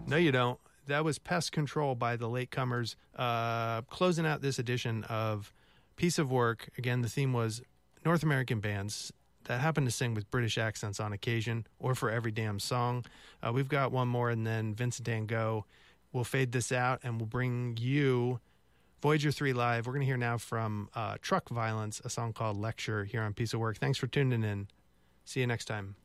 No, you don't. That was Pest Control by the Latecomers, closing out this edition of Piece of Work. Again, the theme was North American bands that happen to sing with British accents on occasion or for every damn song. We've got one more, and then Vincent Van Gogh. We'll fade this out, and we'll bring you Voyager 3 Live. We're going to hear now from Truck Violence, a song called Lecture here on Piece of Work. Thanks for tuning in. See you next time.